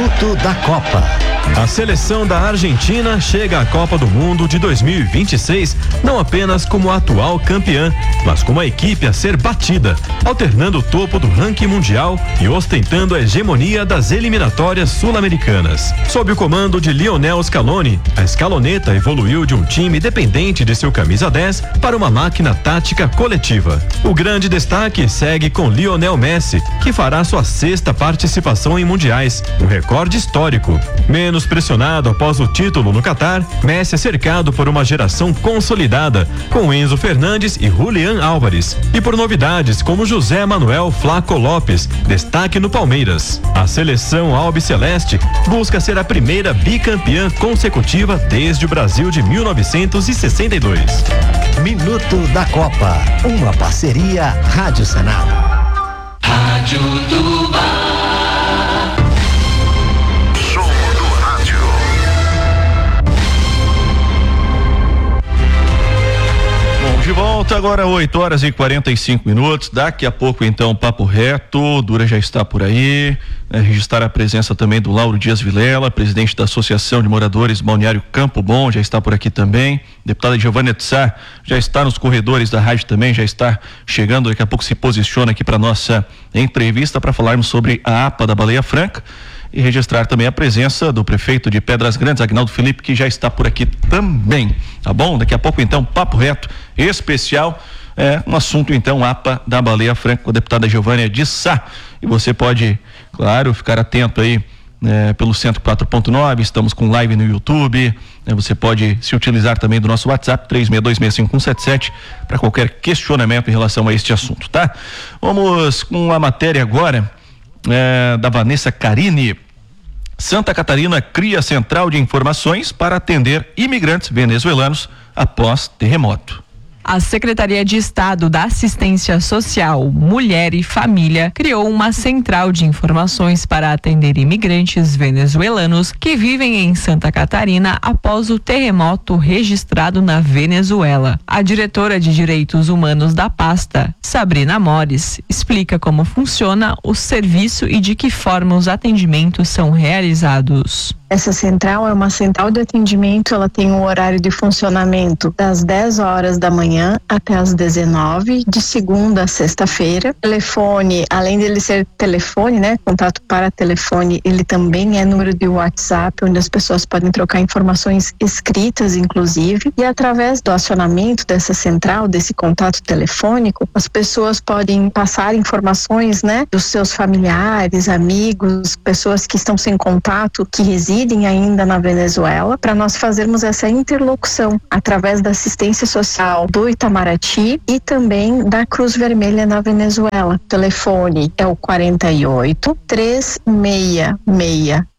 Minuto da Copa. A seleção da Argentina chega à Copa do Mundo de 2026 não apenas como a atual campeã, mas como a equipe a ser batida, alternando o topo do ranking mundial e ostentando a hegemonia das eliminatórias sul-americanas. Sob o comando de Lionel Scaloni, a Scaloneta evoluiu de um time dependente de seu camisa 10 para uma máquina tática coletiva. O grande destaque segue com Lionel Messi, que fará sua 6ª participação em mundiais, um recorde histórico. Menos pressionado após o título no Catar, Messi é cercado por uma geração consolidada, com Enzo Fernandes e Julián Álvares, e por novidades como José Manuel Flaco Lopes, destaque no Palmeiras. A seleção albiceleste busca ser a primeira bicampeã consecutiva desde o Brasil de 1962. Minuto da Copa, uma parceria Rádio Senado. Rádio Tubá. De volta agora, 8h45. Daqui a pouco, então, Papo Reto. Dura já está por aí. Registrar a presença também do Lauro Dias Vilela, presidente da Associação de Moradores Balneário Campo Bom, já está por aqui também. Deputada Giovânia Tsar já está nos corredores da rádio também, já está chegando. Daqui a pouco se posiciona aqui para nossa entrevista para falarmos sobre a APA da Baleia Franca. E registrar também a presença do prefeito de Pedras Grandes, Agnaldo Felipe, que já está por aqui também, tá bom? Daqui a pouco, então, Papo Reto especial, um assunto, então, APA da Baleia Franca, com a deputada Giovânia de Sá. E você pode, claro, ficar atento aí pelo 104.9, estamos com live no YouTube, você pode se utilizar também do nosso WhatsApp, 36265177, para qualquer questionamento em relação a este assunto, tá? Vamos com a matéria agora, da Vanessa Carini. Santa Catarina cria central de informações para atender imigrantes venezuelanos após terremoto. A Secretaria de Estado da Assistência Social, Mulher e Família criou uma central de informações para atender imigrantes venezuelanos que vivem em Santa Catarina após o terremoto registrado na Venezuela. A diretora de Direitos Humanos da pasta, Sabrina Mores, explica como funciona o serviço e de que forma os atendimentos são realizados. Essa central é uma central de atendimento, ela tem um horário de funcionamento das 10 horas da manhã até as 19, de segunda a sexta-feira. Telefone, além dele ser telefone, contato para telefone, ele também é número de WhatsApp, onde as pessoas podem trocar informações escritas, inclusive. E através do acionamento dessa central, desse contato telefônico, as pessoas podem passar informações, dos seus familiares, amigos, pessoas que estão sem contato, que residem ainda na Venezuela, para nós fazermos essa interlocução através da assistência social do Itamaraty e também da Cruz Vermelha na Venezuela. O telefone é o 48 3664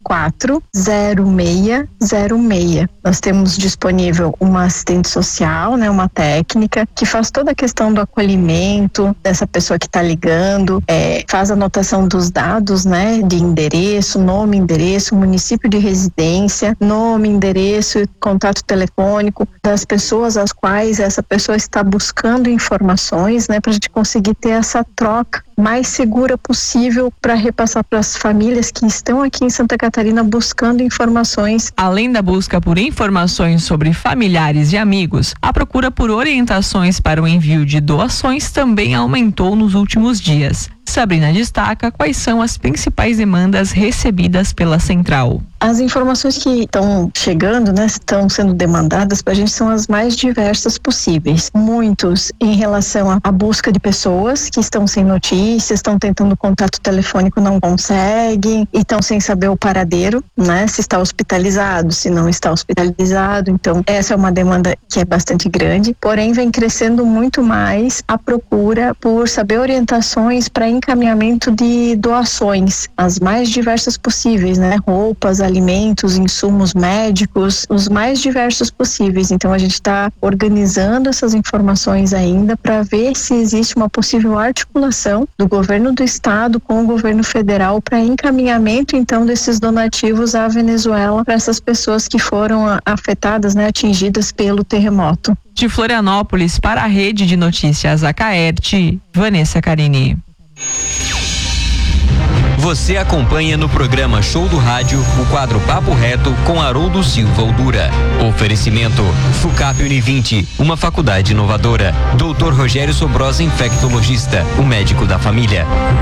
0606. Nós temos disponível uma assistente social, uma técnica que faz toda a questão do acolhimento dessa pessoa que está ligando, faz a anotação dos dados, de endereço, nome, endereço, município de residência, nome, endereço e contato telefônico das pessoas às quais essa pessoa está buscando informações, para a gente conseguir ter essa troca mais segura possível para repassar para as famílias que estão aqui em Santa Catarina buscando informações. Além da busca por informações sobre familiares e amigos, a procura por orientações para o envio de doações também aumentou nos últimos dias. Sabrina destaca quais são as principais demandas recebidas pela central. As informações que estão chegando, estão sendo demandadas para a gente são as mais diversas possíveis. Muitos em relação à busca de pessoas que estão sem notícias, estão tentando contato telefônico, não conseguem, e estão sem saber o paradeiro, se está hospitalizado, se não está hospitalizado. Então, essa é uma demanda que é bastante grande, porém vem crescendo muito mais a procura por saber orientações para encaminhamento de doações, as mais diversas possíveis, roupas, alimentos, insumos médicos, os mais diversos possíveis. Então a gente está organizando essas informações ainda para ver se existe uma possível articulação do governo do estado com o governo federal para encaminhamento então desses donativos à Venezuela para essas pessoas que foram afetadas, atingidas pelo terremoto. De Florianópolis para a Rede de Notícias Acaerte, Vanessa Carini. Você acompanha no programa Show do Rádio o quadro Papo Reto com Haroldo Silva Oldura. Oferecimento FUCAP Univinte, uma faculdade inovadora. Dr. Rogério Sobrosa, infectologista, o médico da família.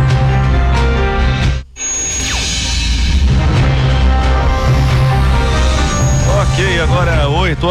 Ok, agora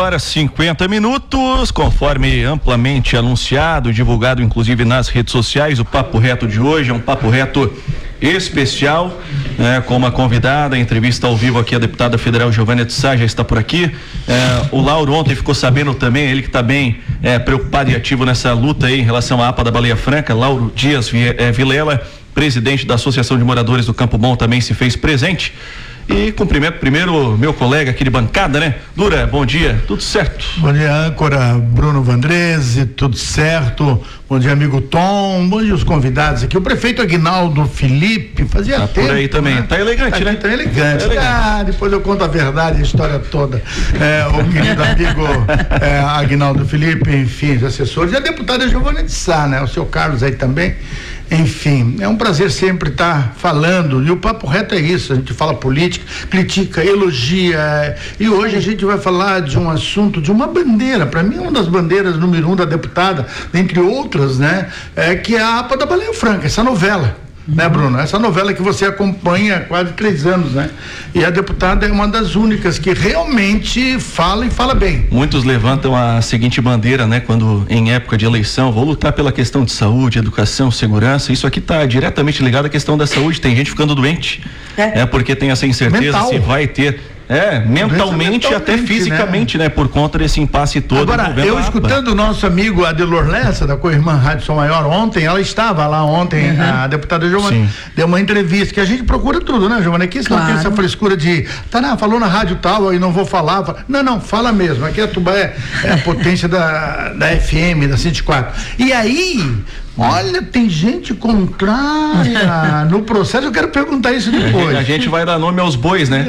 8h50, conforme amplamente anunciado, divulgado inclusive nas redes sociais. O Papo Reto de hoje é um Papo Reto especial, com uma convidada, entrevista ao vivo aqui, a deputada federal Giovânia de Sá já está por aqui. O Lauro ontem ficou sabendo também, ele que está bem preocupado e ativo nessa luta aí em relação à APA da Baleia Franca. Lauro Dias Vilela, presidente da Associação de Moradores do Campo Bom, também se fez presente. E cumprimento primeiro meu colega aqui de bancada, né? Dura, bom dia, tudo certo? Bom dia, âncora Bruno Vandrese, tudo certo? Bom dia, amigo Tom, bom dia os convidados aqui. O prefeito Aguinaldo Felipe, fazia tempo. Por aí também, né? Tá elegante, né? Tá elegante. Depois eu conto a verdade, a história toda. O querido amigo Aguinaldo Felipe, enfim, os assessores, e a deputada Giovânia de Sá, né? O seu Carlos aí também. Enfim, é um prazer sempre estar falando, e o Papo Reto é isso, a gente fala política, critica, elogia, e hoje a gente vai falar de um assunto, de uma bandeira, para mim é uma das bandeiras número 1 da deputada, entre outras, né, que é a APA da Baleia Franca, essa novela. Né, Bruno? Essa novela que você acompanha há quase 3 anos, né? E a deputada é uma das únicas que realmente fala e fala bem. Muitos levantam a seguinte bandeira, né? Quando em época de eleição, vou lutar pela questão de saúde, educação, segurança. Isso aqui está diretamente ligado à questão da saúde. Tem gente ficando doente, porque tem essa incerteza se vai ter. Mentalmente até fisicamente, né? Por conta desse impasse todo. Agora, eu escutando o nosso amigo Adelor Lessa, da Co-Irmã Rádio Som Maior, ontem, ela estava lá ontem, a deputada Giovânia deu uma entrevista, que a gente procura tudo, né, Giovânia? Aqui não tem essa frescura de, falou na rádio tal, aí não vou falar. Não, fala mesmo. Aqui a Tubá é a potência da FM, da 104. E aí, olha, tem gente contrária no processo. Eu quero perguntar isso depois. A gente vai dar nome aos bois, né?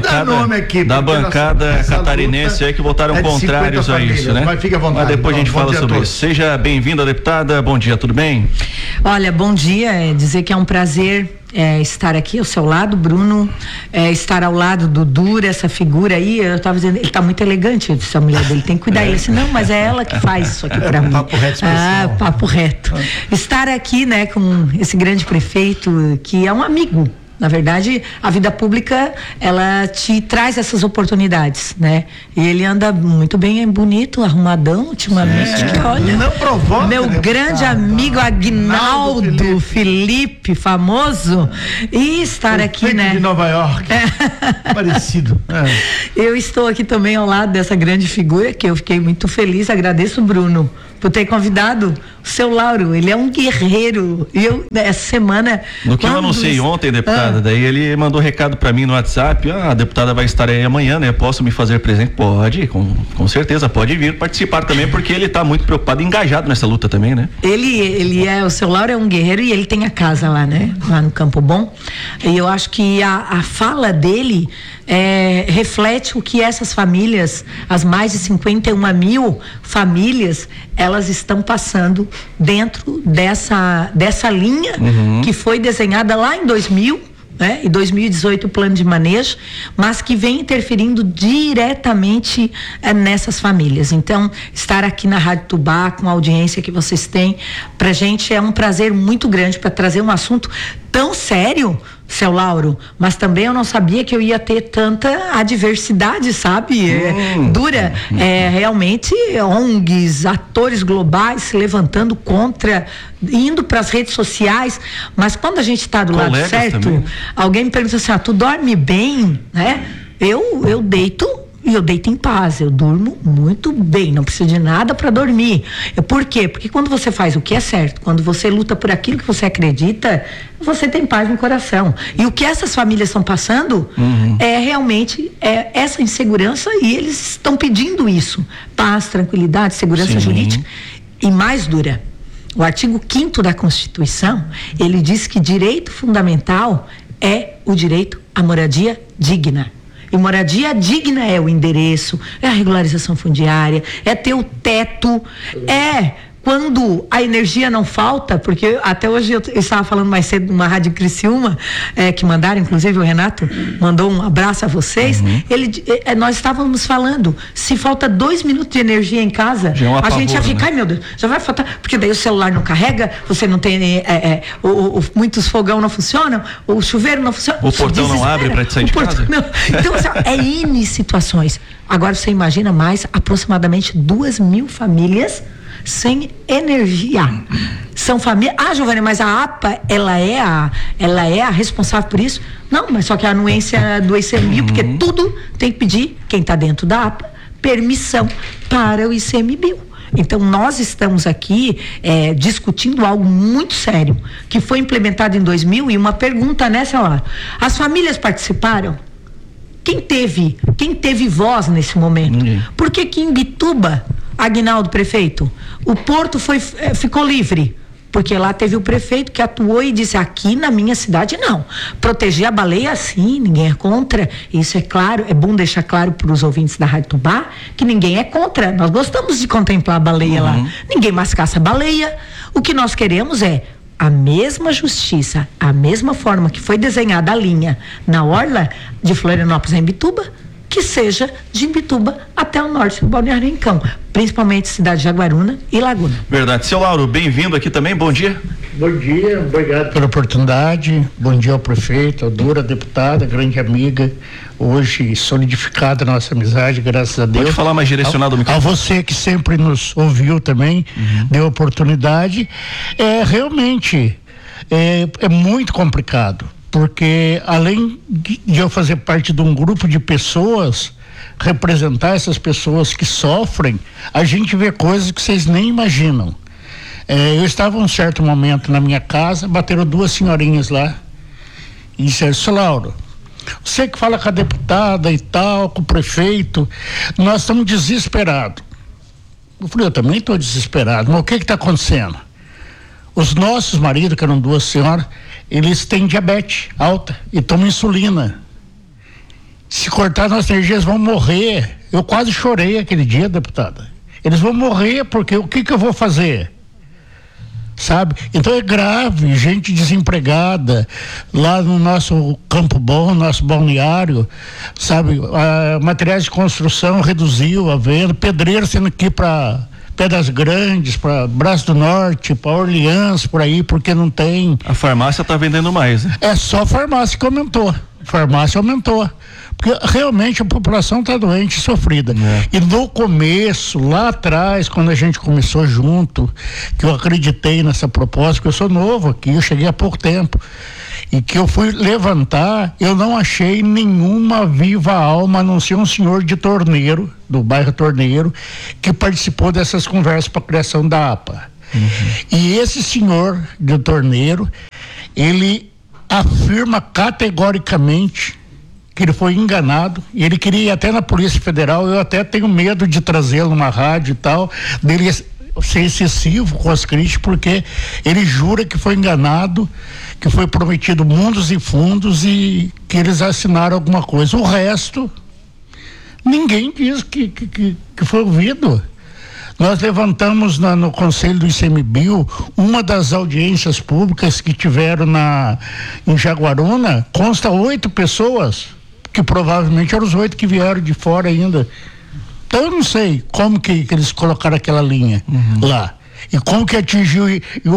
Da bancada catarinense aí que votaram contrários a isso, né? Mas fique à vontade. Mas depois a gente fala sobre isso. Seja bem-vinda, deputada. Bom dia, tudo bem? Olha, bom dia. Dizer que é um prazer estar aqui ao seu lado, Bruno, estar ao lado do Dura, essa figura aí. Eu estava dizendo, ele está muito elegante, eu disse, a mulher dele tem que cuidar. Ele disse, não, mas é ela que faz isso aqui para mim. Papo reto especial. Papo reto. Estar aqui, né, com esse grande prefeito que é um amigo. Na verdade, a vida pública, ela te traz essas oportunidades, né? E ele anda muito bem, bonito, arrumadão ultimamente, que olha. Não provoca, meu grande amigo Aguinaldo Felipe, famoso, e estar aqui, né? De Nova York. Parecido. Eu estou aqui também ao lado dessa grande figura, que eu fiquei muito feliz, agradeço, Bruno, por ter convidado o seu Lauro. Ele é um guerreiro. E eu, essa semana. No que eu anunciei ontem, deputada, daí ele mandou recado pra mim no WhatsApp: a deputada vai estar aí amanhã, né? Posso me fazer presente? Pode, com certeza, pode vir participar também, porque ele tá muito preocupado e engajado nessa luta também, né? O seu Lauro é um guerreiro e ele tem a casa lá, né? Lá no Campo Bom. E eu acho que a fala dele reflete o que essas famílias, as mais de 51 mil famílias, elas estão passando dentro dessa linha que foi desenhada lá em 2000, né? Em 2018 o plano de manejo, mas que vem interferindo diretamente nessas famílias. Então, estar aqui na Rádio Tubá, com a audiência que vocês têm, pra gente é um prazer muito grande para trazer um assunto tão sério, seu Lauro, mas também eu não sabia que eu ia ter tanta adversidade, sabe? Dura, realmente ONGs, atores globais se levantando contra, indo para as redes sociais, mas quando a gente está do lado certo, também. Alguém me pergunta assim, tu dorme bem, né? Eu deito e eu deito em paz, eu durmo muito bem, não preciso de nada para dormir. Por quê? Porque quando você faz o que é certo, quando você luta por aquilo que você acredita, você tem paz no coração. E o que essas famílias estão passando é realmente essa insegurança, e eles estão pedindo isso: paz, tranquilidade, segurança jurídica. E mais, Dura, o artigo 5º da Constituição, ele diz que direito fundamental é o direito à moradia digna. E moradia digna é o endereço, é a regularização fundiária, é ter o teto, quando a energia não falta, porque até hoje eu estava falando mais cedo numa rádio Criciúma, que mandaram, inclusive o Renato mandou um abraço a vocês, nós estávamos falando, se falta 2 minutos de energia em casa, a gente já fica, ai meu Deus, já vai faltar, porque daí o celular não carrega, você não tem, muitos fogão não funcionam, o chuveiro não funciona. O portão não abre para sair de casa. Não. Então, é N situações. Agora você imagina mais aproximadamente 2.000 famílias sem energia. São famílias. Giovana, mas a APA, ela é a responsável por isso? Não, mas só que a anuência do ICMBio, porque tudo tem que pedir, quem está dentro da APA, permissão para o ICMBio. Então, nós estamos aqui discutindo algo muito sério, que foi implementado em 2000, e uma pergunta nessa hora. As famílias participaram? Quem teve voz nesse momento? Por que que em Bituba, Aguinaldo, prefeito, o porto ficou livre? Porque lá teve o prefeito que atuou e disse, aqui na minha cidade não. Proteger a baleia, sim, ninguém é contra. Isso é claro, é bom deixar claro para os ouvintes da Rádio Tubá que ninguém é contra. Nós gostamos de contemplar a baleia lá. Ninguém mais caça baleia. O que nós queremos é a mesma justiça, a mesma forma que foi desenhada a linha na orla de Florianópolis em Bituba, que seja de Imbituba até o norte do Balneário Rincão, principalmente cidade de Jaguaruna e Laguna. Verdade. Seu Lauro, bem-vindo aqui também, bom dia. Bom dia, obrigado pela oportunidade, bom dia ao prefeito, ao Dura, deputada, grande amiga, hoje solidificada a nossa amizade, graças a Deus. Pode falar mais direcionado no microfone. A você que sempre nos ouviu também, deu oportunidade, realmente é muito complicado, porque além de eu fazer parte de um grupo de pessoas, representar essas pessoas que sofrem, a gente vê coisas que vocês nem imaginam. Eu estava um certo momento na minha casa, bateram 2 senhorinhas lá e disseram, seu Lauro, você que fala com a deputada e tal, com o prefeito, nós estamos desesperados. Eu falei, eu também estou desesperado, mas o que está acontecendo? Os nossos maridos, que eram 2 senhoras, eles têm diabetes alta e tomam insulina. Se cortar nossas energias, vão morrer. Eu quase chorei aquele dia, deputada. Eles vão morrer porque o que eu vou fazer? Sabe? Então é grave, gente desempregada lá no nosso Campo Bom, nosso balneário, sabe? Materiais de construção reduziu a venda, pedreiro sendo que ir para Pedras Grandes, para Braço do Norte, para Orleans, por aí, porque não tem. A farmácia está vendendo mais, né? É só a farmácia que aumentou. Farmácia aumentou. Porque realmente a população está doente e sofrida. E no começo, lá atrás, quando a gente começou junto, que eu acreditei nessa proposta, que eu sou novo aqui, eu cheguei há pouco tempo, e que eu fui levantar, eu não achei nenhuma viva alma, a não ser um senhor de Torneiro, do bairro Torneiro, que participou dessas conversas para a criação da APA. E esse senhor de Torneiro, ele afirma categoricamente que ele foi enganado, e ele queria ir até na Polícia Federal. Eu até tenho medo de trazê-lo numa rádio e tal, dele ser excessivo com as críticas, porque ele jura que foi enganado, que foi prometido mundos e fundos e que eles assinaram alguma coisa. O resto, ninguém diz que foi ouvido. Nós levantamos no Conselho do ICMBio uma das audiências públicas que tiveram em Jaguaruna, consta 8 pessoas, que provavelmente eram os 8 que vieram de fora ainda. Então eu não sei como que eles colocaram aquela linha lá. E como que atingiu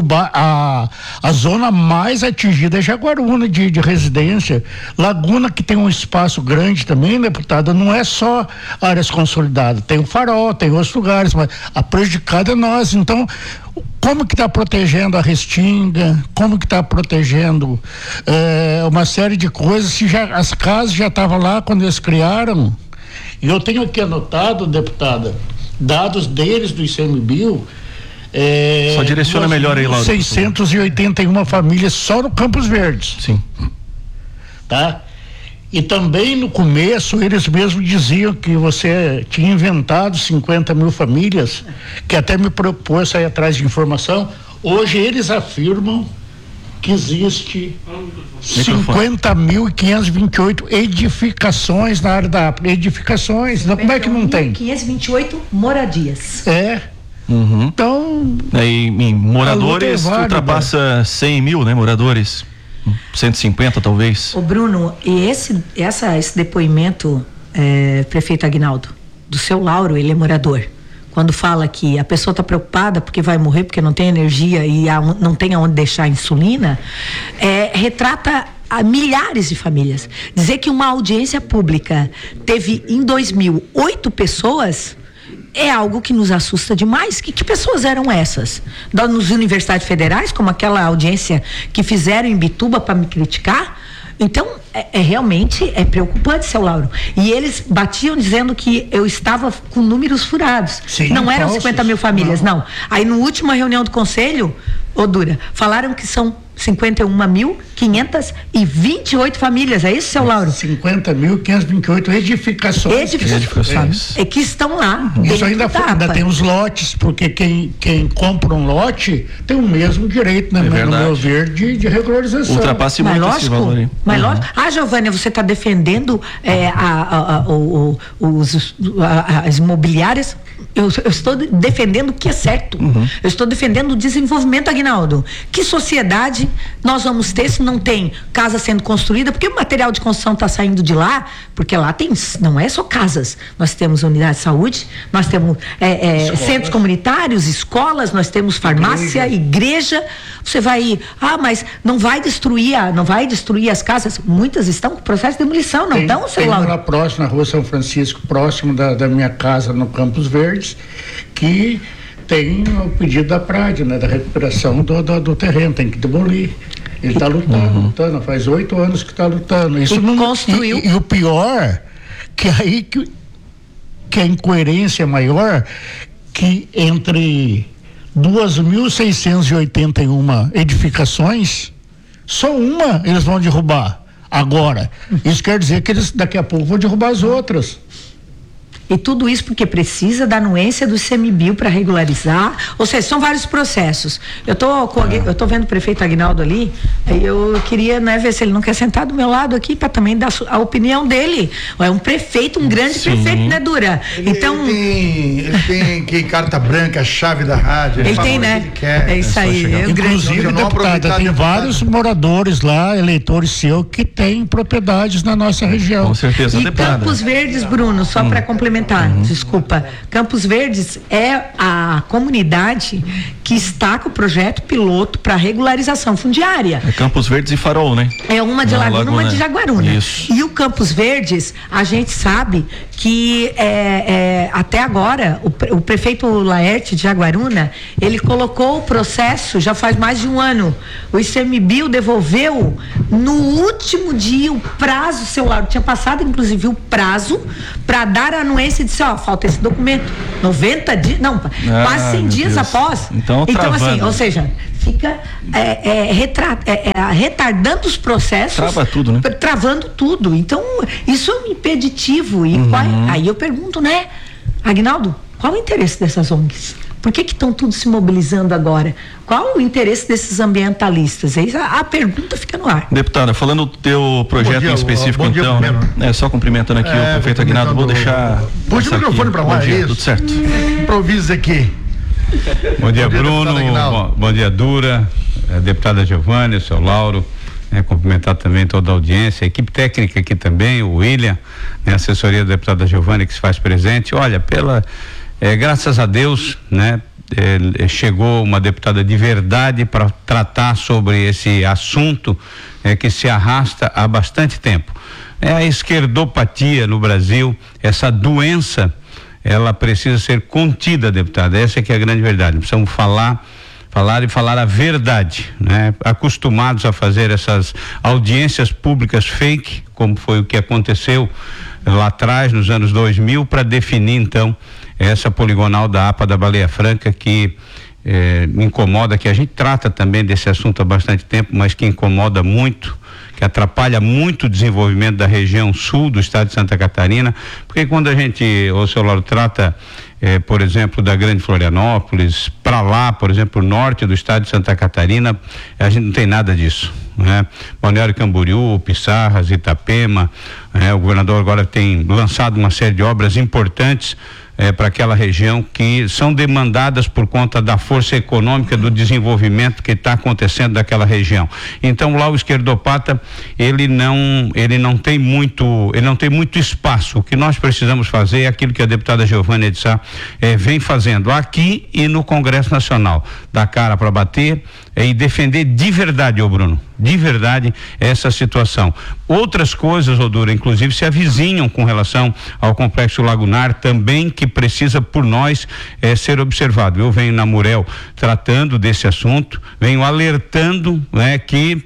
a zona mais atingida é Jaguaruna de residência. Laguna, que tem um espaço grande também, deputada, não é só áreas consolidadas, tem o Farol, tem outros lugares, mas a prejudicada é nós. Então, como que está protegendo a Restinga, como que está protegendo uma série de coisas, se as casas já estavam lá quando eles criaram. E eu tenho aqui anotado, deputada, dados deles do ICMBio. Só direciona melhor aí, Lauro. 681 famílias só no Campos Verdes. Sim. Tá? E também no começo eles mesmos diziam que você tinha inventado 50 mil famílias, que até me preocupou sair atrás de informação. Hoje eles afirmam que existe 50.528 edificações na área da APA. Edificações, como é que não tem? 528 moradias. Então. Em moradores, ultrapassa 100 mil, né? Moradores. 150 talvez. Ô Bruno, e esse depoimento, prefeito Aguinaldo, do seu Lauro, ele é morador. Quando fala que a pessoa está preocupada porque vai morrer, porque não tem energia e não tem aonde deixar a insulina, retrata a milhares de famílias. Dizer que uma audiência pública teve em 2000 8 pessoas é algo que nos assusta demais. Que pessoas eram essas? Nas universidades federais, como aquela audiência que fizeram em Bituba para me criticar? Então, realmente preocupante, seu Lauro. E eles batiam dizendo que eu estava com números furados. Sim, não eram falsos. 50 mil famílias, não. Aí, na última reunião do conselho, Dura, falaram que são 51.528 famílias. É isso, seu Lauro? 50.528 edificações. Que estão lá. Isso ainda tem os lotes, porque quem compra um lote tem o mesmo direito, né, no meu ver, de regularização. Ultrapasse muito esse valor aí. Mas lógico. Giovânia, você está defendendo as imobiliárias? Eu estou defendendo o que é certo. Eu estou defendendo o desenvolvimento, Aguinaldo. Que sociedade nós vamos ter se não tem casa sendo construída? Porque o material de construção está saindo de lá, porque lá não é só casas. Nós temos unidade de saúde, nós temos centros comunitários, escolas, nós temos farmácia, igreja. Você vai mas não vai destruir as casas. Muitas estão com processo de demolição, não estão, seu Lauro? Tem lá próximo, na Rua São Francisco, próximo da minha casa, no Campos Verdes, que tem o pedido da Prade, né, da recuperação do terreno, tem que demolir. Ele está lutando, faz 8 anos que está lutando. Isso não construiu. E o pior, que a incoerência maior, que entre 2.681 edificações, só uma eles vão derrubar agora. Isso quer dizer que eles daqui a pouco vão derrubar as outras. E tudo isso porque precisa da anuência do ICMBio para regularizar, ou seja, são vários processos. Eu tô vendo o prefeito Aguinaldo ali, e eu queria, ver se ele não quer sentar do meu lado aqui para também dar a opinião dele. É um prefeito, um grande prefeito, né, Dura? Ele tem que carta branca, a chave da rádio. Ele tem, né? Ele quer. É isso aí. Inclusive, deputada, tem vários moradores lá, eleitores seus, que têm propriedades na nossa região. Com certeza, deputada. Campos Verdes, Bruno, só para complementar. Desculpa, Campos Verdes é a comunidade que está com o projeto piloto para regularização fundiária. É Campos Verdes e Farol, né? É uma de Laguna, uma de Jaguaruna. Isso. E o Campos Verdes, a gente sabe que até agora o prefeito Laerte de Jaguaruna, ele colocou o processo já faz mais de um ano. O ICMBio devolveu no último dia o prazo, seu Lauro, tinha passado inclusive o prazo para dar a anuência e disse, falta esse documento. 90 dias, não, quase 100 dias Deus. após. Então assim, ou seja, fica retardando os processos. Trava tudo, né? Travando tudo. Então, isso é um impeditivo. E aí eu pergunto, né, Aguinaldo, qual o interesse dessas ONGs? Por que estão todos se mobilizando agora? Qual o interesse desses ambientalistas? A pergunta fica no ar. Deputada, falando do teu projeto em específico, então, só cumprimentando aqui o prefeito Aguinaldo, vou deixar. Puxa o microfone para lá, tudo certo. Improvisa aqui. Bom dia, Bruno. Bom dia, Dura, deputada Giovânia, seu Lauro. Cumprimentar também toda a audiência, a equipe técnica aqui também, o William, a assessoria da deputada Giovânia que se faz presente. Olha, graças a Deus, né? Chegou uma deputada de verdade para tratar sobre esse assunto que se arrasta há bastante tempo. A esquerdopatia no Brasil, essa doença, ela precisa ser contida, deputada. Essa que é a grande verdade. Precisamos falar a verdade, né? Acostumados a fazer essas audiências públicas fake, como foi o que aconteceu lá atrás, nos anos 2000, para definir então essa poligonal da APA da Baleia Franca, que me incomoda, que a gente trata também desse assunto há bastante tempo, mas que incomoda muito, que atrapalha muito o desenvolvimento da região sul do estado de Santa Catarina, porque quando a gente, o seu Lauro, trata, por exemplo, da Grande Florianópolis, para lá, por exemplo, o norte do estado de Santa Catarina, a gente não tem nada disso, né? Balneário Camboriú, Pissarras, Itapema, o governador agora tem lançado uma série de obras importantes para aquela região, que são demandadas por conta da força econômica, do desenvolvimento que está acontecendo daquela região. Então lá o esquerdopata ele não tem muito espaço. O que nós precisamos fazer é aquilo que a deputada Giovânia de Sá vem fazendo aqui e no Congresso Nacional, dar cara para bater e defender de verdade, Bruno, de verdade essa situação. Outras coisas, Dura, inclusive se avizinham com relação ao Complexo Lagunar também, que precisa por nós ser observado. Eu venho na Murel tratando desse assunto, venho alertando, né, que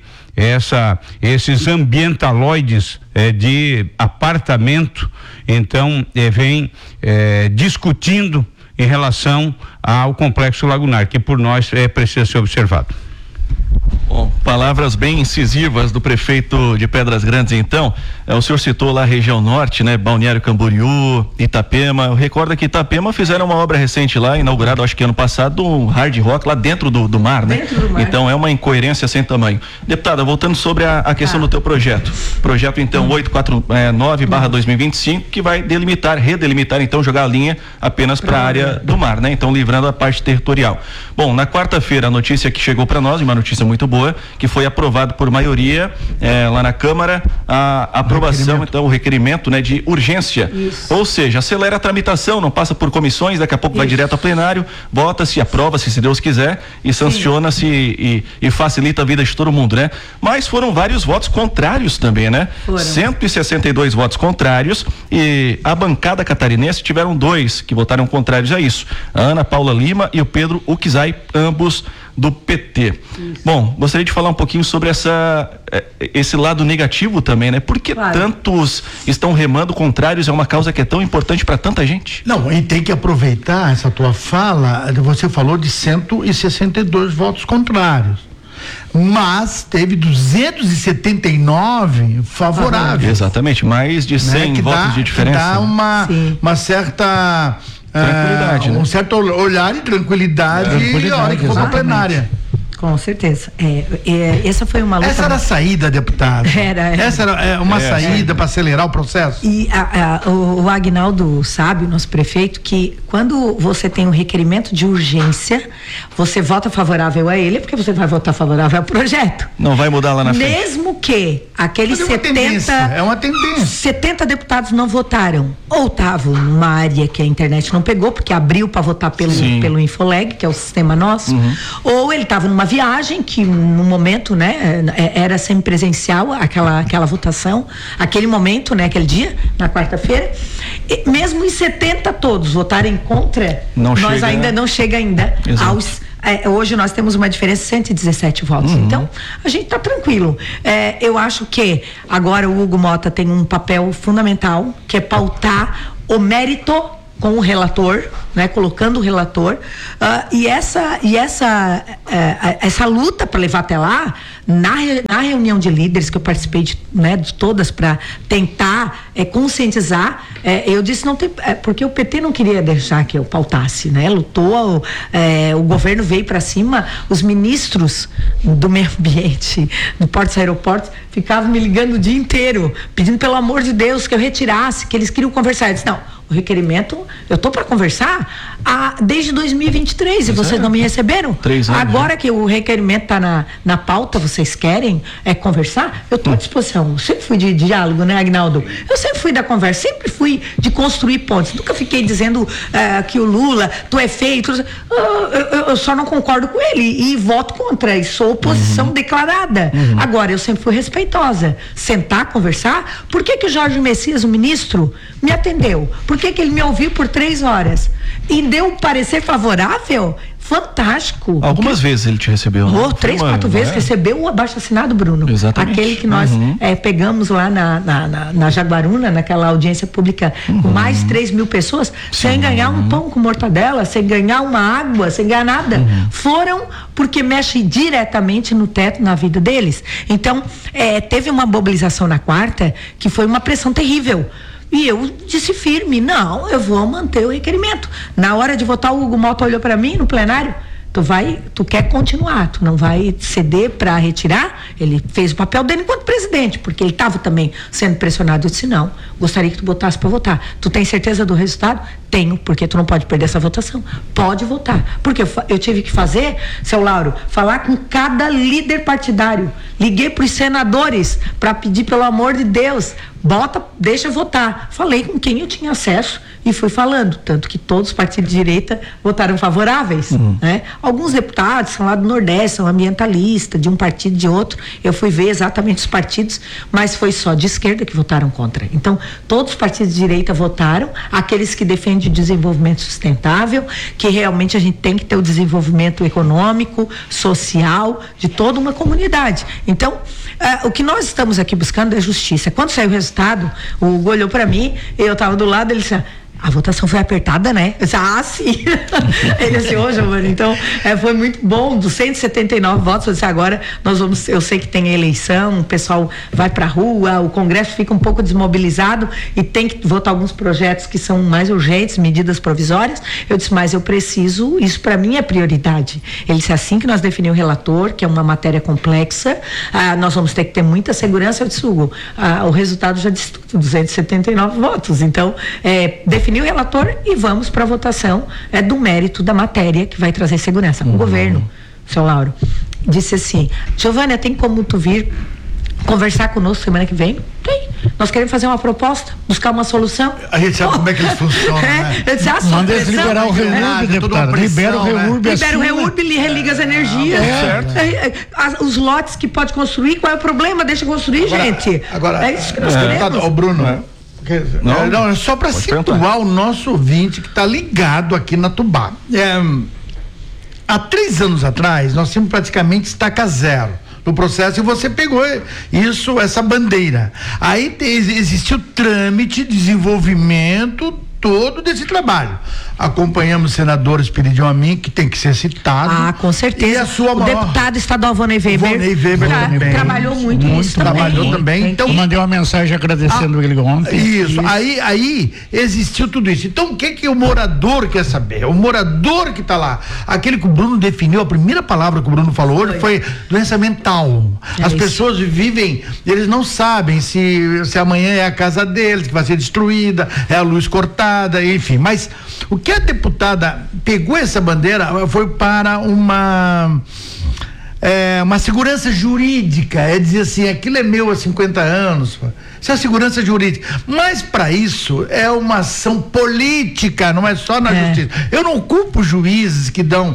esses ambientaloides de apartamento, então vem discutindo em relação ao Complexo Lagunar, que por nós precisa ser observado. Bom, palavras bem incisivas do prefeito de Pedras Grandes, então. O senhor citou lá a região norte, né? Balneário Camboriú, Itapema. Eu recordo que Itapema fizeram uma obra recente lá, inaugurada, acho que ano passado, um hard rock lá dentro do mar, né? Dentro do mar. Então é uma incoerência sem tamanho. Deputada, voltando sobre a questão do teu projeto. Projeto, então, 849/2025, que vai redelimitar, então, jogar a linha apenas para a área do mar, né? Então, livrando a parte territorial. Bom, na quarta-feira, a notícia que chegou para nós, uma notícia muito boa, que foi aprovado por maioria lá na Câmara a aprovação, então, o requerimento, né, de urgência. Isso. Ou seja, acelera a tramitação, não passa por comissões, daqui a pouco vai direto ao plenário, vota-se, aprova-se, se Deus quiser, e sanciona-se e facilita a vida de todo mundo, né? Mas foram vários votos contrários também, né? 162 votos contrários, e a bancada catarinense tiveram 2 que votaram contrários a isso. A Ana Paula Lima e o Pedro Uquizai, ambos do PT. Isso. Bom, gostaria de falar um pouquinho sobre esse lado negativo também, né? Por que tantos estão remando contrários a uma causa que é tão importante para tanta gente? Não, e tem que aproveitar essa tua fala, você falou de 162 votos contrários, mas teve 279 favoráveis. Exatamente, mais de 100 votos de diferença. Dá uma certa tranquilidade, né? Um certo olhar e tranquilidade a hora que for pra plenária. Com certeza. Essa foi uma luta. Essa era a saída, deputada. Essa era uma saída para acelerar o processo. E o Agnaldo sabe, o nosso prefeito, que quando você tem um requerimento de urgência, você vota favorável a ele, porque você vai votar favorável ao projeto. Não vai mudar lá na frente. Mesmo que aqueles 70. É uma tendência. 70 deputados não votaram. Ou estavam numa área que a internet não pegou, porque abriu para votar pelo Infoleg, que é o sistema nosso. Ou ele estava numa viagem que no momento, né, era semipresencial aquela votação, aquele momento, né, aquele dia, na quarta-feira. Mesmo os 70 todos votarem contra, nós ainda não chega ainda aos hoje nós temos uma diferença de 117 votos. Então, a gente está tranquilo. Eu acho que agora o Hugo Mota tem um papel fundamental, que é pautar o mérito com o relator, né, colocando o relator, e essa luta para levar até lá, na reunião de líderes que eu participei de todas para tentar conscientizar, eu disse não tem, porque o PT não queria deixar que eu pautasse, né? Lutou, o governo veio para cima, os ministros do meio ambiente, do Portos e Aeroportos, ficavam me ligando o dia inteiro, pedindo pelo amor de Deus que eu retirasse, que eles queriam conversar. Eu disse, não, o requerimento, eu tô para conversar desde 2023 e vocês não me receberam. 3 anos, agora que o requerimento tá na pauta, vocês querem conversar? Eu tô à disposição. Eu sempre fui de diálogo, né, Agnaldo? Eu sempre fui da conversa, sempre fui de construir pontes. Nunca fiquei dizendo que o Lula, tu é feio. Eu só não concordo com ele e voto contra. E sou oposição declarada. Agora, eu sempre fui respeitosa. Sentar, conversar. Por que o Jorge Messias, o ministro, me atendeu? Por que ele me ouviu por 3 horas? E deu um parecer favorável? Fantástico. Algumas vezes ele te recebeu, né? 3, 4 vezes recebeu o abaixo-assinado, Bruno. Exatamente. Aquele que nós pegamos lá na Jaguaruna, naquela audiência pública com mais de 3 mil pessoas, sem ganhar um pão com mortadela, sem ganhar uma água, sem ganhar nada. Foram porque mexe diretamente no teto, na vida deles. Então, teve uma mobilização na quarta que foi uma pressão terrível. E eu disse firme, não, eu vou manter o requerimento. Na hora de votar, o Hugo Mota olhou para mim no plenário, tu quer continuar, tu não vai ceder para retirar. Ele fez o papel dele enquanto presidente, porque ele estava também sendo pressionado. Eu disse, não, gostaria que tu botasse para votar. Tu tem certeza do resultado? Tenho, porque tu não pode perder essa votação. Pode votar. Porque eu tive que fazer, seu Lauro, falar com cada líder partidário. Liguei para os senadores para pedir, pelo amor de Deus, deixa votar. Falei com quem eu tinha acesso e fui falando, tanto que todos os partidos de direita votaram favoráveis, né? Alguns deputados são lá do Nordeste, são ambientalistas, de um partido, de outro. Eu fui ver exatamente os partidos, mas foi só de esquerda que votaram contra. Então, todos os partidos de direita votaram, aqueles que defendem o desenvolvimento sustentável, que realmente a gente tem que ter o desenvolvimento econômico, social, de toda uma comunidade. Então, o que nós estamos aqui buscando é justiça. Quando saiu o resultado, o Hugo olhou para mim, eu estava do lado, ele disse, a votação foi apertada, né? Eu disse, sim. Ele disse, Giovana, então foi muito bom, dos 179 votos, eu disse, agora eu sei que tem eleição, o pessoal vai pra rua, o Congresso fica um pouco desmobilizado e tem que votar alguns projetos que são mais urgentes, medidas provisórias. Eu disse, mas eu preciso, isso para mim é prioridade. Ele disse, assim que nós definimos o relator, que é uma matéria complexa, nós vamos ter que ter muita segurança. Eu disse, Hugo, o resultado já disse tudo, 279 votos, então definir o relator e vamos para a votação do mérito da matéria que vai trazer segurança. O governo, seu Lauro, disse assim, Giovânia, tem como tu vir conversar conosco semana que vem? Tem. Nós queremos fazer uma proposta, buscar uma solução. A gente sabe como é que eles funcionam, né? Eu disse, manda eles liberar o REURB, deputado. Libera o REURB. Libera o REURB, religa as energias. Os lotes que pode construir, qual é o problema? Deixa construir, gente. Agora, é isso que nós queremos. O Bruno, não, é só para situar o nosso ouvinte que está ligado aqui na Tubá. Há 3 anos atrás, nós tínhamos praticamente estaca zero no processo e você pegou essa bandeira. Aí existiu trâmite, desenvolvimento todo desse trabalho. Acompanhamos senadores, pediam a mim que tem que ser citado. Com certeza. E a sua deputado estadual Vonei Weber também trabalhou muito nisso trabalhou também. Então, eu mandei uma mensagem agradecendo ele ontem. Isso. Aí existiu tudo isso. Então o que o morador quer saber? O morador que está lá, aquele que o Bruno definiu, a primeira palavra que o Bruno falou hoje foi doença mental. As pessoas vivem, eles não sabem se amanhã é a casa deles que vai ser destruída, é a luz cortada, enfim. Mas o que a deputada pegou essa bandeira foi para uma segurança jurídica, dizer assim, aquilo é meu há 50 anos, isso é segurança jurídica, mas para isso é uma ação política, não é só na justiça. Eu não culpo juízes que dão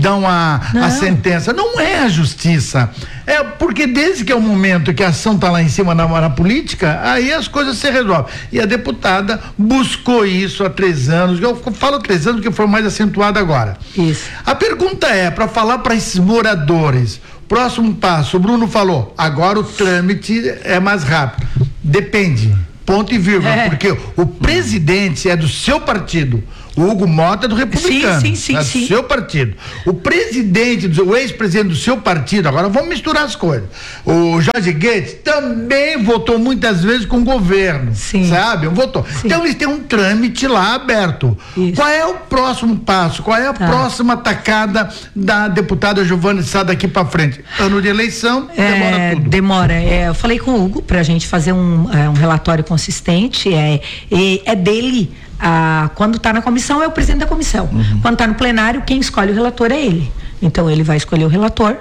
a sentença, não é a justiça, porque desde que é o momento que a ação está lá em cima na política, aí as coisas se resolvem, e a deputada buscou isso há 3 anos, eu falo 3 anos porque foi mais acentuado agora. Isso. A pergunta para falar para esses moradores, próximo passo, o Bruno falou, agora o trâmite é mais rápido. Depende, ponto e vírgula, porque o presidente é do seu partido, o Hugo Mota é do Republicano, sim, do seu partido. O presidente, o ex-presidente do seu partido, agora vamos misturar as coisas. O Jorge Guedes também votou muitas vezes com o governo, sabe? Votou. Sim. Então eles têm um trâmite lá aberto. Isso. Qual é o próximo passo? Qual é a próxima tacada da deputada Giovana Sá daqui para frente? Ano de eleição, demora tudo. Demora. Eu falei com o Hugo pra gente fazer um relatório consistente, é dele. Quando está na comissão é o presidente da comissão. Quando está no plenário, quem escolhe o relator é ele. Então ele vai escolher o relator.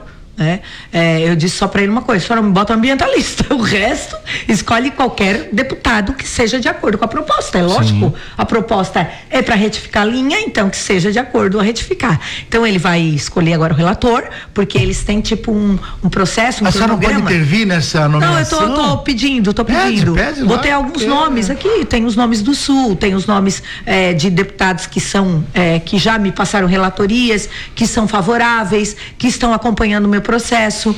Eu disse só para ele uma coisa, só não me bota ambientalista, o resto escolhe qualquer deputado que seja de acordo com a proposta, é lógico. A proposta é para retificar a linha, então que seja de acordo a retificar. Então ele vai escolher agora o relator, porque eles têm tipo um processo, a senhora não pode intervir nessa nomeação? Não, eu tô pedindo. Pede Botei alguns nomes aqui, tem os nomes do Sul, tem os nomes de deputados que são que já me passaram relatorias, que são favoráveis, que estão acompanhando o meu processo,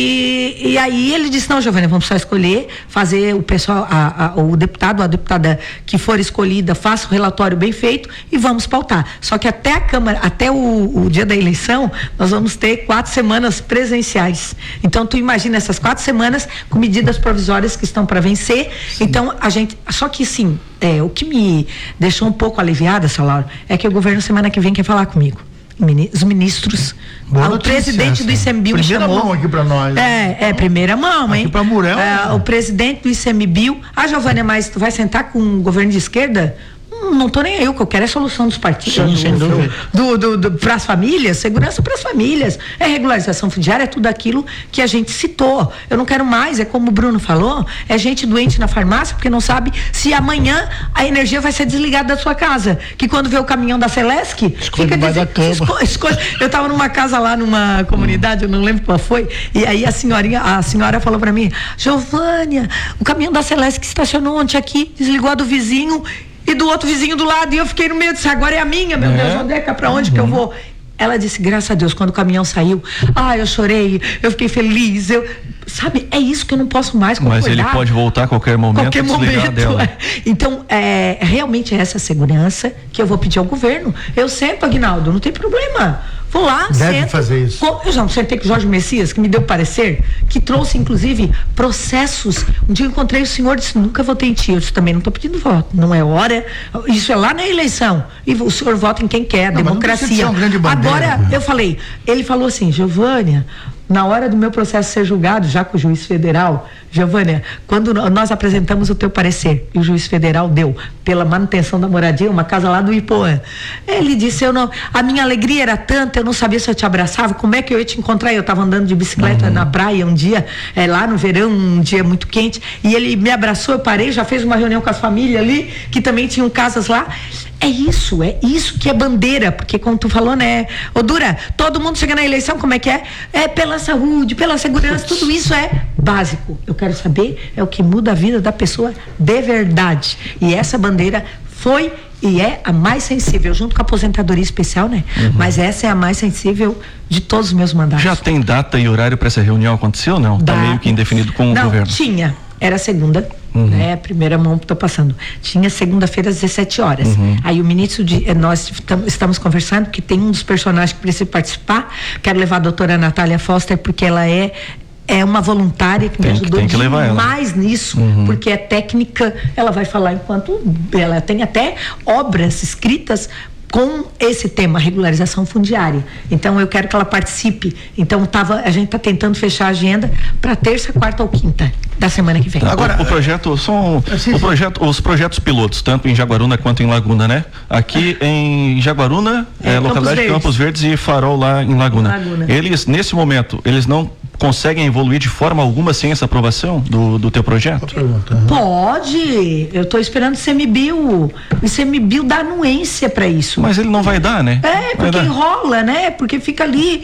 e aí ele disse, não, Giovana, vamos só escolher, fazer o pessoal, o deputado, a deputada que for escolhida, faça o relatório bem feito e vamos pautar. Só que até a Câmara, até o dia da eleição, nós vamos ter 4 semanas presenciais. Então tu imagina essas 4 semanas com medidas provisórias que estão para vencer. Então só que sim, o que me deixou um pouco aliviada, seu Lauro, é que o governo semana que vem quer falar comigo. os ministros, o presidente do ICMBio me chamou. Primeira mão aqui para nós. Primeira mão, hein? Aqui para Murel. O presidente do ICMBio, Giovânia, mas tu vai sentar com um governo de esquerda? Não tô nem aí, o que eu quero é a solução dos partidos. Sem dúvida. Para as famílias, segurança para as famílias, regularização fundiária, é tudo aquilo que a gente citou. Eu não quero mais, é como o Bruno falou, é gente doente na farmácia porque não sabe se amanhã a energia vai ser desligada da sua casa, que quando vê o caminhão da Celesc, fica da cama. Eu estava numa casa lá, numa comunidade, eu não lembro qual foi, e aí a senhora falou para mim: Giovânia, o caminhão da Celesc estacionou ontem aqui, desligou a do vizinho e do outro vizinho do lado, e eu fiquei no meio, disse, agora é a minha, meu Deus, onde é que é, pra onde que eu vou? Ela disse, graças a Deus, quando o caminhão saiu, eu chorei, eu fiquei feliz, sabe, é isso que eu não posso mais concordar. Mas ele pode voltar a qualquer momento e desligar dela. Então, realmente é essa segurança que eu vou pedir ao governo. Eu sento, Aguinaldo, não tem problema. Vou lá, deve fazer isso. Eu já sentei com o Jorge Messias, que me deu parecer, que trouxe, inclusive, processos. Um dia eu encontrei o senhor e disse, nunca votei em ti. Eu disse, também não estou pedindo voto. Não é hora. Isso é lá na eleição. E o senhor vota em quem quer, democracia. Agora, eu falei, ele falou assim, Giovânia, na hora do meu processo ser julgado, já com o juiz federal, Giovânia, quando nós apresentamos o teu parecer, e o juiz federal deu pela manutenção da moradia, uma casa lá do Ipoã, ele disse, a minha alegria era tanta, eu não sabia se eu te abraçava, como é que eu ia te encontrar? Eu estava andando de bicicleta na praia um dia, lá no verão, um dia muito quente, e ele me abraçou, eu parei, já fez uma reunião com as famílias ali, que também tinham casas lá. É isso que é bandeira, porque como tu falou, né, Dura, todo mundo chega na eleição, como é que é? É pela saúde, pela segurança, tudo isso é básico. Eu quero saber, é o que muda a vida da pessoa de verdade. E essa bandeira foi e é a mais sensível, junto com a aposentadoria especial, né? Mas essa é a mais sensível de todos os meus mandatos. Já tem data e horário para essa reunião acontecer ou não? Está meio que indefinido com o governo. Não, tinha. Era segunda, né? Primeira mão que estou passando. Tinha segunda-feira às 17 horas. Aí o ministro, nós estamos conversando que tem um dos personagens que precisa participar. Quero levar a doutora Natália Foster, porque ela é uma voluntária que me ajudou demais nisso, porque é técnica, ela vai falar enquanto ela tem até obras escritas com esse tema, regularização fundiária. Então eu quero que ela participe. Então a gente está tentando fechar a agenda para terça, quarta ou quinta da semana que vem. Agora os projetos pilotos, tanto em Jaguaruna quanto em Laguna, né? Aqui em Jaguaruna, localidade de Campos Verdes, e Farol lá em Laguna. Eles, nesse momento, eles não conseguem evoluir de forma alguma sem essa aprovação do teu projeto? Pode. Eu estou esperando o ICMBio. O ICMBio dá anuência para isso. Mas ele não vai dar, né? Porque enrola, né? Porque fica ali.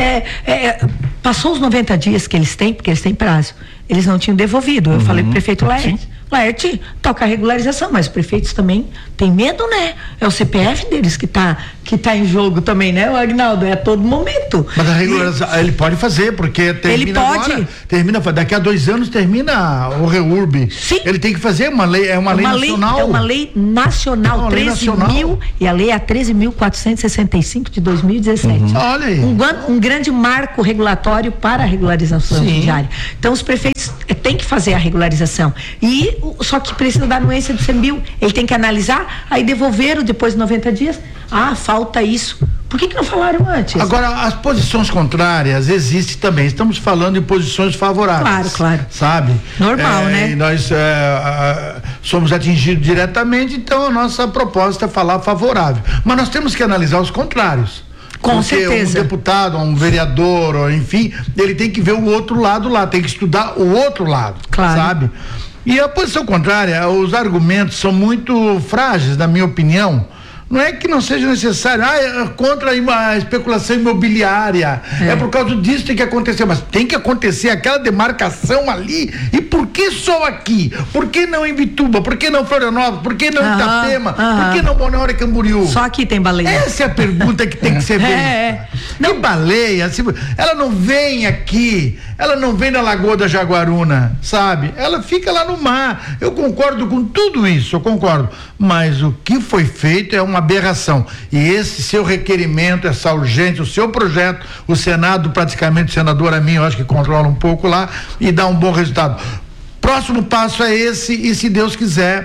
Passou os 90 dias que eles têm, porque eles têm prazo. Eles não tinham devolvido. Eu falei pro prefeito Laerte, toca a regularização, mas os prefeitos também têm medo, né? É o CPF deles que tá em jogo também, né, o Aguinaldo? É a todo momento. Mas a regularização, ele pode fazer, porque termina agora, daqui a 2 anos termina o REURB. Sim. Ele tem que fazer uma lei, é uma lei nacional. É uma lei nacional, 13.000, e a lei é a 13.465 de 2017. Olha aí. Um grande marco regulatório para a regularização fundiária. Então os prefeitos têm que fazer a regularização. Só que precisa da anuência do ICMBio. Ele tem que analisar, aí devolveram depois de 90 dias. Falta isso. Por que não falaram antes? Agora, as posições contrárias existem também. Estamos falando em posições favoráveis. Claro. Sabe? Normal, né? E nós somos atingidos diretamente, então a nossa proposta é falar favorável. Mas nós temos que analisar os contrários. Com certeza. Um deputado, um vereador, ou enfim, ele tem que ver o outro lado lá, tem que estudar o outro lado, sabe? E a posição contrária, os argumentos são muito frágeis, na minha opinião. Não é que não seja necessário, é contra a especulação imobiliária, é por causa disso que tem que acontecer, mas tem que acontecer aquela demarcação ali. E por que só aqui? Por que não em Bituba? Por que não Florianópolis? Por que não Itapema? Por que não Balneário e Camboriú? Só aqui tem baleia. Essa é a pergunta que tem que ser feita. Não, baleia, ela não vem aqui, ela não vem na Lagoa da Jaguaruna, sabe? Ela fica lá no mar. Eu concordo com tudo isso, eu concordo. Mas o que foi feito é uma aberração. E esse seu requerimento, essa urgência, o seu projeto, o Senado, praticamente o senador Amin, eu acho que controla um pouco lá e dá um bom resultado. Próximo passo é esse, e se Deus quiser,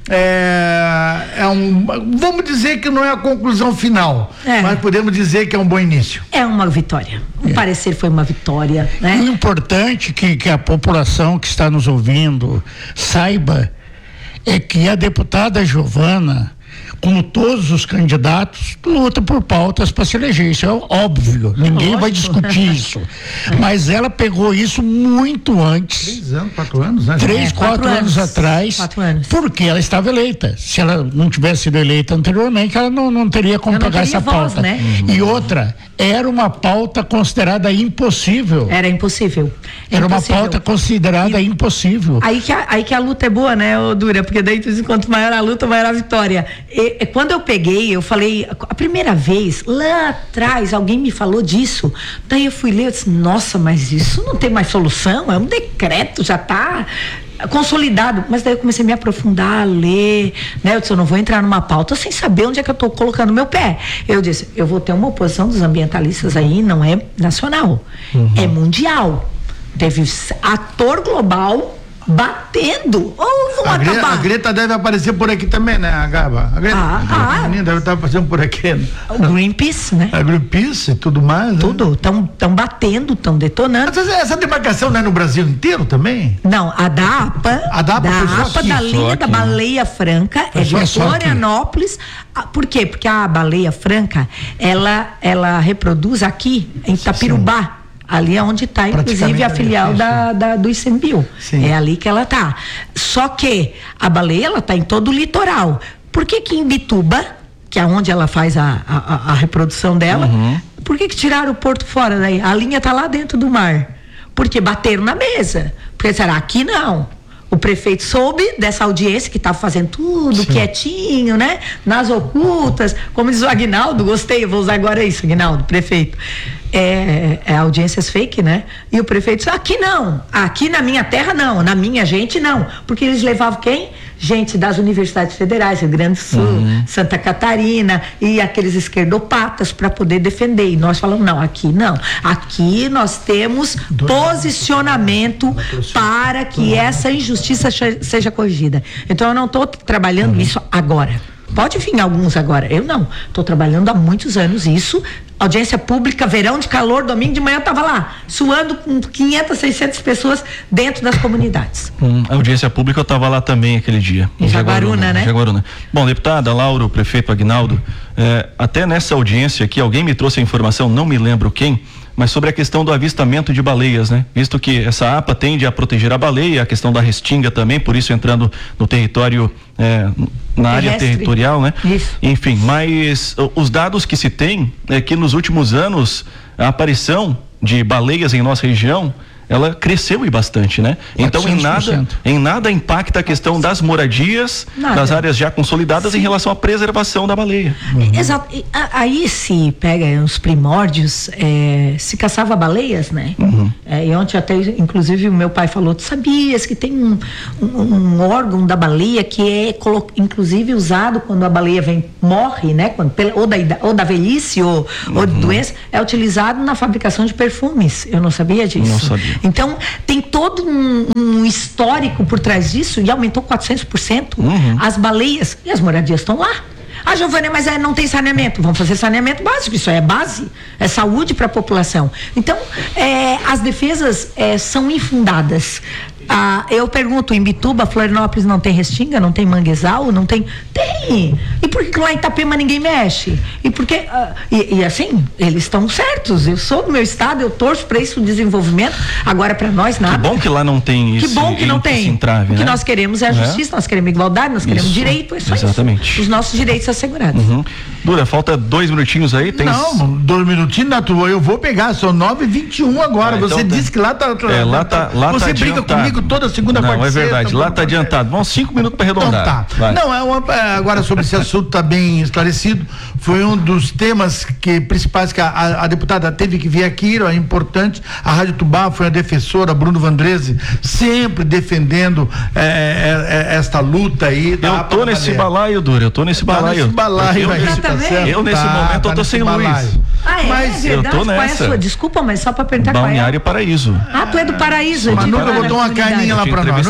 vamos dizer que não é a conclusão final, mas podemos dizer que é um bom início. É uma vitória. O parecer foi uma vitória, né? O importante que a população que está nos ouvindo saiba é que a deputada Giovana, como todos os candidatos, luta por pautas para se eleger. Isso é óbvio, ninguém vai discutir isso. Mas ela pegou isso muito antes. 4 anos, né? 4 anos atrás. 4 anos. Porque ela estava eleita. Se ela não tivesse sido eleita anteriormente, ela não teria como pegar essa pauta. Né? E outra, era uma pauta considerada impossível. Era impossível. Era uma pauta considerada impossível. Aí que a luta é boa, né, Dura? Porque daí, quanto maior a luta, maior a vitória. Quando eu peguei, eu falei, a primeira vez, lá atrás, alguém me falou disso. Daí eu fui ler, eu disse, nossa, mas isso não tem mais solução, é um decreto, já está consolidado. Mas daí eu comecei a me aprofundar, a ler, né? Eu disse, eu não vou entrar numa pauta sem saber onde é que eu estou colocando meu pé. Eu disse, eu vou ter uma oposição dos ambientalistas aí, não é nacional, é mundial. Teve ator global batendo. A Greta deve aparecer por aqui também, né, a Gaba? A Greta deve estar passando por aqui. O Greenpeace, né? A Greenpeace e tudo mais. Tudo. Estão batendo, estão detonando. Mas essa demarcação não é no Brasil inteiro também? Não, a da APA. Da linha da Baleia Franca é de Florianópolis. Por quê? Porque a Baleia Franca, ela reproduz aqui em Itapirubá. Ali é onde está, inclusive, a filial do ICMBio. É ali que ela está. Só que a baleia, ela está em todo o litoral. Por que em Bituba, que é onde ela faz a reprodução dela, por que tiraram o porto fora daí? A linha está lá dentro do mar. Porque bateram na mesa. Porque será? Aqui não. O prefeito soube dessa audiência que estava fazendo tudo quietinho, né? Nas ocultas, como diz o Aguinaldo, gostei, eu vou usar agora isso, Aguinaldo, prefeito. Audiências fake, né? E o prefeito disse, aqui não, aqui na minha terra não, na minha gente não. Porque eles levavam quem? Gente das universidades federais, Rio Grande do Sul, Santa Catarina e aqueles esquerdopatas para poder defender. E nós falamos, não, aqui não. Aqui nós temos posicionamento para que essa injustiça seja corrigida. Então eu não estou trabalhando isso agora. Pode vir alguns agora, eu não. Estou trabalhando há muitos anos isso. Audiência pública, verão de calor, domingo de manhã eu estava lá, suando com 500, 600 pessoas dentro das comunidades. A audiência pública eu estava lá também aquele dia. Em Jaguaruna, né? Jaguaruna. Bom, deputada Laura, prefeito Aguinaldo, até nessa audiência aqui, alguém me trouxe a informação, não me lembro quem, mas sobre a questão do avistamento de baleias, né? Visto que essa APA tende a proteger a baleia, a questão da restinga também, por isso entrando no território, na área territorial, né? Isso. Enfim, mas os dados que se tem é que nos últimos anos a aparição de baleias em nossa região, ela cresceu e bastante, né? Então em nada impacta a questão das moradias, das áreas já consolidadas em relação à preservação da baleia. Exato. Aí se pega os primórdios, se caçava baleias, né? E ontem até, inclusive, o meu pai falou, tu sabias que tem um órgão da baleia que é inclusive usado quando a baleia morre, né? Ou da velhice ou de doença, é utilizado na fabricação de perfumes. Eu não sabia disso. Não sabia. Então, tem todo um histórico por trás disso e aumentou 400%. As baleias e as moradias estão lá. Giovana, mas não tem saneamento. Vamos fazer saneamento básico, isso é base, é saúde para a população. Então, as defesas são infundadas. Eu pergunto, em Bituba, Florianópolis não tem restinga, não tem manguezal, não tem? Tem! E por que lá em Itapema ninguém mexe? E por que, e assim, eles estão certos, eu sou do meu estado, eu torço para isso, desenvolvimento, agora para nós nada. Que bom que lá não tem isso. Que bom que não tem. Entrave, o que nós queremos é a justiça, nós queremos igualdade, nós queremos direito, é só exatamente. Isso. Os nossos direitos assegurados. Dura, falta 2 minutinhos aí, tem... Não, 2 minutinhos na tua, eu vou pegar, são 9h21 agora, você então disse que lá tá... lá você tá briga comigo toda segunda, quarta e sexta. Não, é verdade, lá tá adiantado. Vamos 5 minutos para arredondar. Então tá. Não, agora sobre esse assunto tá bem esclarecido. Foi um dos temas principais que a deputada teve que vir aqui, é importante. A Rádio Tubá foi a defensora, Bruno Vandrese, sempre defendendo esta luta aí. Eu tô nesse balaio, Dura, eu tô nesse balaio. Eu nesse momento eu tô sem luz. Mas é verdade. eu tô Qual é a nessa. sua? Desculpa, mas só pra perguntar Balneário Paraíso. tu é do Paraíso. Mas nunca botou uma carninha lá pra nós.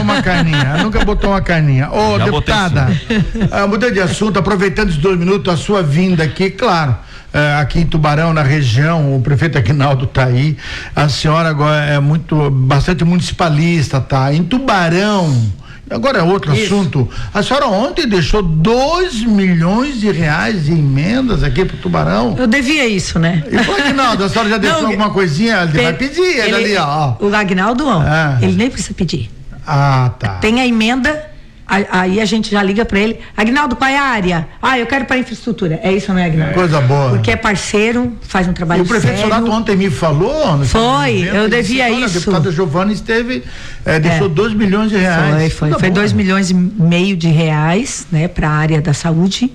Nunca botou uma carninha. Ô, deputada, mudando de assunto, aproveitando esses 2 minutos, a sua vinda aqui, claro. Aqui em Tubarão, na região, o prefeito Aguinaldo tá aí. A senhora agora é bastante municipalista, tá? Em Tubarão. Agora é outro assunto. A senhora ontem deixou 2 milhões de reais de emendas aqui pro Tubarão. Eu devia isso, né? E foi, Aguinaldo, a senhora já deixou alguma coisinha? Ele vai pedir, ele ali, ó. O Aguinaldo, ele nem precisa pedir. Ah, tá. Tem a emenda. Aí a gente já liga pra ele. Aguinaldo, qual é a área? Eu quero para infraestrutura. É isso, não é, Aguinaldo? Coisa boa. Porque é parceiro, faz um trabalho sério. E o prefeito Sonato ontem me falou. Foi, eu devia isso. A deputada Giovana deixou 2 milhões de reais. Foi 2 milhões e meio de reais, né, para a área da saúde.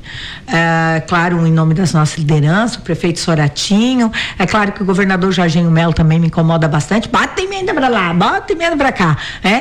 Claro, em nome das nossas lideranças, o prefeito Soratinho. É claro que o governador Jorginho Melo também me incomoda bastante. Bota emenda para lá, bota emenda para cá.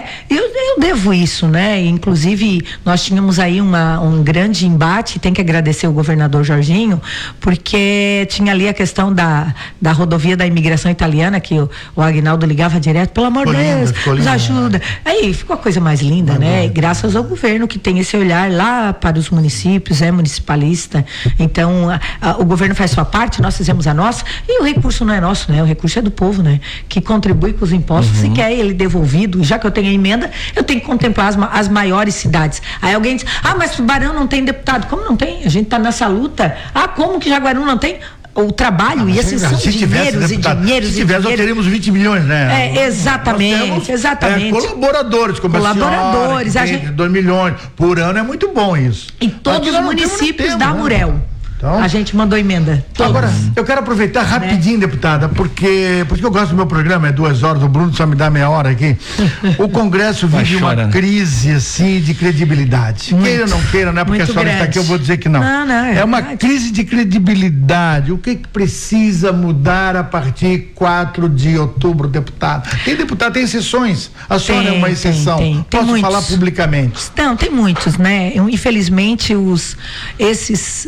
Eu devo isso, né? Inclusive, nós tínhamos aí um grande embate, tem que agradecer o governador Jorginho, porque tinha ali a questão da rodovia da imigração italiana, que o Aguinaldo ligava direto, pelo amor de Deus, nos ajuda. Aí ficou a coisa mais linda, né? E graças ao governo que tem esse olhar lá para os municípios, é municipalista. Então, o governo faz sua parte, nós fizemos a nossa, e o recurso não é nosso, né? O recurso é do povo, né? Que contribui com os impostos e quer ele devolvido. Já que eu tenho a emenda, eu tenho que contemplar as maiores cidades. Aí alguém diz, mas Tubarão não tem deputado. Como não tem? A gente está nessa luta. Como que Jaguarão não tem? O trabalho, e esses são dinheiros e dinheiros. Se tivesse, nós teríamos 20 milhões, né? Exatamente. Colaboradores, como colaboradores. A senhora, 2 milhões por ano, é muito bom isso. Em todos os municípios da Murel. Então, a gente mandou emenda. Agora, eu quero aproveitar rapidinho, deputada, porque eu gosto do meu programa, é 2 horas, o Bruno só me dá meia hora aqui. O Congresso vive uma crise, assim, de credibilidade. Queira ou não queira, não é porque a senhora está aqui, eu vou dizer que não. É uma crise de credibilidade. O que precisa mudar a partir de 4 de outubro, deputado? Tem deputado, tem exceções. A senhora é uma exceção. Posso falar publicamente? Não, tem muitos, né? Infelizmente, esses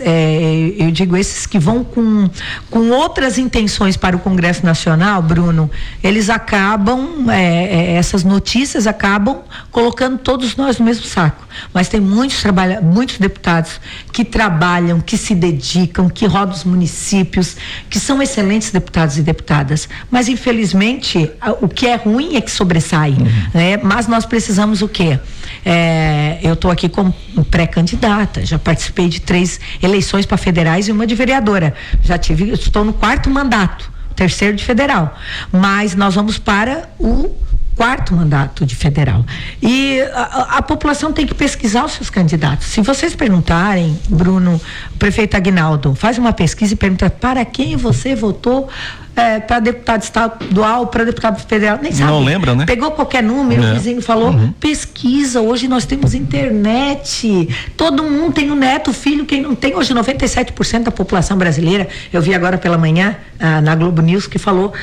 que vão com outras intenções para o Congresso Nacional, Bruno, eles acabam, essas notícias acabam colocando todos nós no mesmo saco. Mas tem muitos deputados que trabalham, que se dedicam, que rodam os municípios, que são excelentes deputados e deputadas. Mas, infelizmente, o que é ruim é que sobressai. Né? Mas nós precisamos o quê? Eu estou aqui como pré-candidata, já participei de 3 eleições para federais e uma de vereadora. Estou no 4º mandato, 3º de federal. Mas nós vamos para o 4º mandato de federal. E a população tem que pesquisar os seus candidatos. Se vocês perguntarem, Bruno, o prefeito Aguinaldo, faz uma pesquisa e pergunta para quem você votou para deputado estadual, para deputado federal, nem sabe. Não lembra, né? Pegou qualquer número, o vizinho falou, pesquisa, hoje nós temos internet, todo mundo tem um neto, filho, quem não tem, hoje 97% da população brasileira, eu vi agora pela manhã, na Globo News, que falou,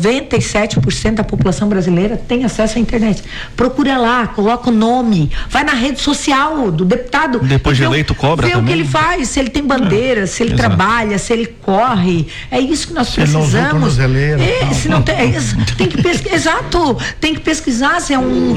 97% da população brasileira tem acesso à internet. Procura lá, coloca o nome, vai na rede social do deputado. Depois de eleito cobra também. Vê o que ele faz, se ele tem bandeira, se ele trabalha, se ele corre, é isso que nós precisamos. Se não tem, tem que pesquisar, se é um